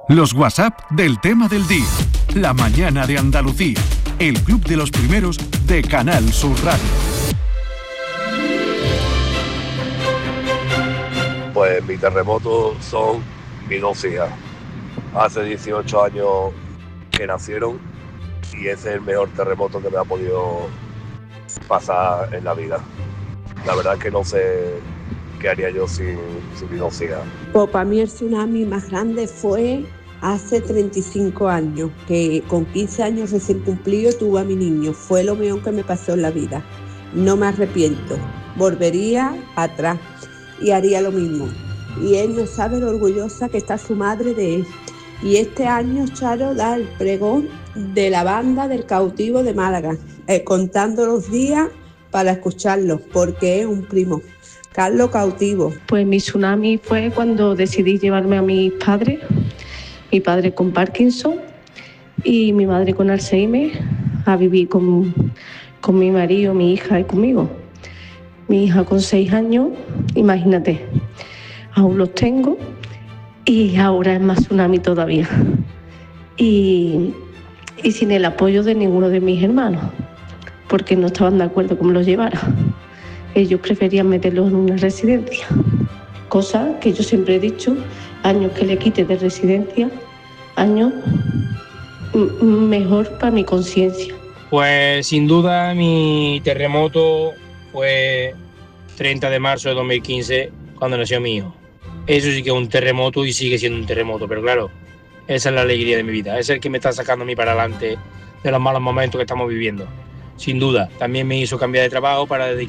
Los WhatsApp del tema del día. La mañana de Andalucía. El club de los primeros de Canal Sur Radio. Pues mi terremoto son mis dos hijas. Hace 18 años que nacieron y ese es el mejor terremoto que me ha podido pasar en la vida. La verdad es que no sé qué haría yo sin mis dos hijas. Pues para mí el tsunami más grande fue hace 35 años, que con 15 años recién cumplido tuve a mi niño. Fue lo mejor que me pasó en la vida. No me arrepiento. Volvería atrás y haría lo mismo. Y él no sabe lo orgullosa que está su madre de él. Y este año Charo da el pregón de la banda del cautivo de Málaga, contando los días para escucharlo, porque es un primo. Carlos Cautivo. Pues mi tsunami fue cuando decidí llevarme a mis padres, mi padre con Parkinson y mi madre con Alzheimer, a vivir con mi marido, mi hija y conmigo. Mi hija con 6 años, imagínate, aún los tengo y ahora es más tsunami todavía. Y sin el apoyo de ninguno de mis hermanos, porque no estaban de acuerdo con que los llevara. Ellos preferían meterlos en una residencia, cosa que yo siempre he dicho, años que le quite de residencia, años mejor para mi conciencia. Pues sin duda mi terremoto fue 30 de marzo de 2015, cuando nació mi hijo. Eso sí que es un terremoto y sigue siendo un terremoto, pero claro, esa es la alegría de mi vida, es el que me está sacando a mí para adelante de los malos momentos que estamos viviendo. Sin duda, también me hizo cambiar de trabajo para dedicarme